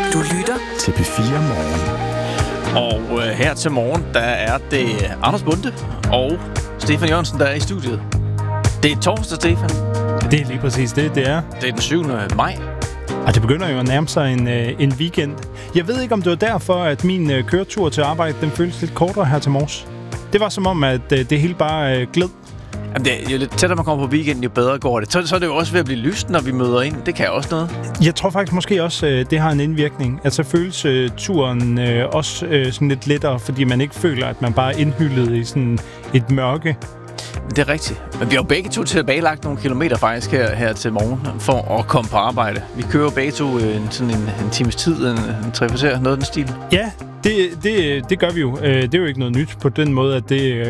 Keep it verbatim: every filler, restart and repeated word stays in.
Du lytter til P fire Morgen. Og øh, her til morgen, der er det Anders Bunde og Stefan Jørgensen, der er i studiet. Det er torsdag, Stefan. Det er lige præcis det, det er. Det er den syvende maj. Og det begynder jo at nærme sig en, øh, en weekend. Jeg ved ikke, om det var derfor, at min øh, køretur til arbejde, den føltes lidt kortere her til morges. Det var som om, at øh, det hele bare øh, gled. Jamen, det er jo lidt tættere man kommer på weekenden, jo bedre går det. Så, så er det jo også ved at blive lyst, når vi møder ind. Det kan også noget. Jeg tror faktisk måske også, øh, det har en indvirkning. Altså føles øh, turen øh, også øh, sådan lidt lettere, fordi man ikke føler, at man bare er indhyllet i sådan et mørke. Det er rigtigt. Men vi har jo begge to tilbagelagt nogle kilometer faktisk her, her til morgen for at komme på arbejde. Vi kører begge to en, sådan en, en times tid, en, en tre kvarter, noget af den stil. Ja, det, det, det gør vi jo. Det er jo ikke noget nyt på den måde, at det